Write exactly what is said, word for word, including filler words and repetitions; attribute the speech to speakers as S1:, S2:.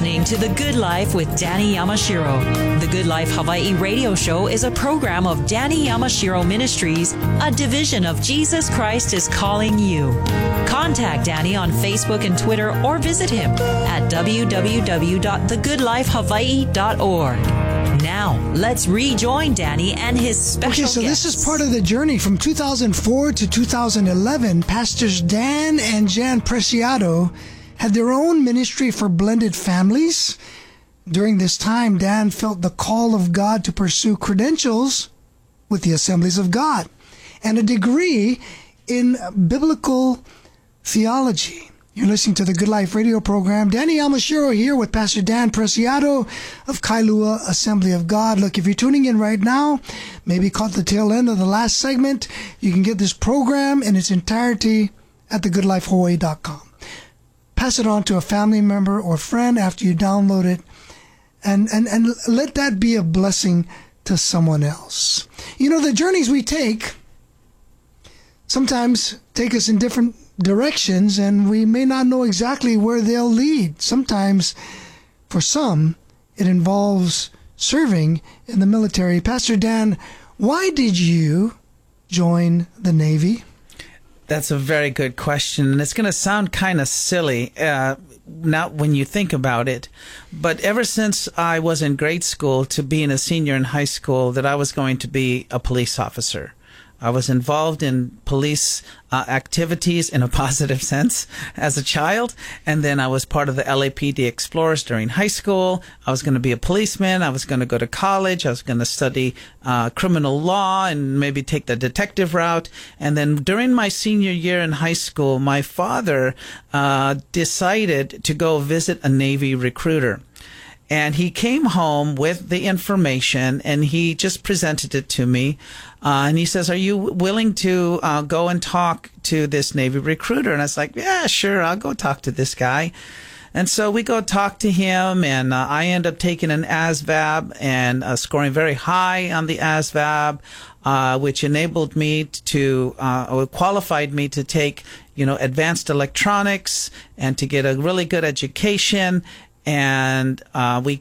S1: listening to The Good Life with Danny Yamashiro. The Good Life Hawaii radio show is a program of Danny Yamashiro Ministries, a division of Jesus Christ is Calling You. Contact Danny on Facebook and Twitter or visit him at w w w dot the good life hawaii dot org. Now, let's rejoin Danny and his special
S2: Okay, so
S1: guests.
S2: this is part of the journey from two thousand four to two thousand eleven. Pastors Dan and Jan Preciado had their own ministry for blended families. During this time, Dan felt the call of God to pursue credentials with the Assemblies of God and a degree in biblical theology. You're listening to the Good Life radio program. Danny Yamashiro here with Pastor Dan Preciado of Kailua Assembly of God. Look, if you're tuning in right now, maybe caught the tail end of the last segment, you can get this program in its entirety at the good life hawaii dot com. Pass it on to a family member or friend after you download it, and, and, and let that be a blessing to someone else. You know, the journeys we take sometimes take us in different directions, and we may not know exactly where they'll lead. Sometimes, for some, it involves serving in the military. Pastor Dan, why did you join the Navy?
S3: That's a very good question, and it's going to sound kind of silly uh, now when you think about it. But ever since I was in grade school to being a senior in high school, that I was going to be a police officer. I was involved in police uh, activities in a positive sense as a child, and then I was part of the L A P D Explorers during high school. I was going to be a policeman. I was going to go to college. I was going to study uh, criminal law and maybe take the detective route. And then during my senior year in high school, my father uh, decided to go visit a Navy recruiter. And he came home with the information, and he just presented it to me. Uh, and he says, are you willing to uh, go and talk to this Navy recruiter? And I was like, yeah, sure, I'll go talk to this guy. And so we go talk to him, and uh, I end up taking an A S V A B and uh, scoring very high on the A S V A B, uh, which enabled me to, uh, or qualified me to take, you know, advanced electronics and to get a really good education. And uh, we